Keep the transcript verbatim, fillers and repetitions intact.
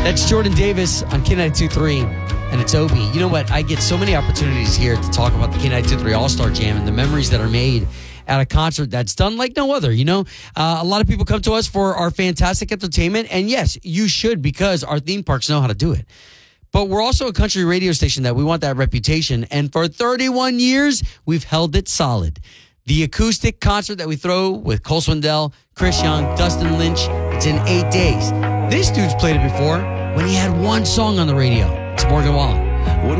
That's Jordan Davis on K ninety-two point three, and it's Obi. You know what? I get so many opportunities here to talk about the K ninety-two point three All-Star Jam and the memories that are made at a concert that's done like no other. You know, uh, a lot of people come to us for our fantastic entertainment, and yes, you should, because our theme parks know how to do it. But we're also a country radio station that we want that reputation, and for thirty-one years, we've held it solid. The acoustic concert that we throw with Cole Swindell, Chris Young, Dustin Lynch, it's in eight days. This dude's played it before when he had one song on the radio. It's Morgan Wallen.